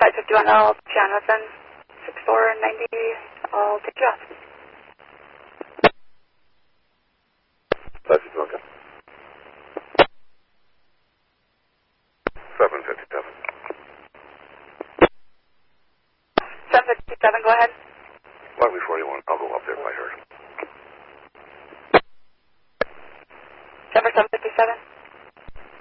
551L, Jonathan, 6490, I'll take you off. 551, okay. 757. 757, go ahead. Well, before you want, I'll go up there if I heard him. Denver 757.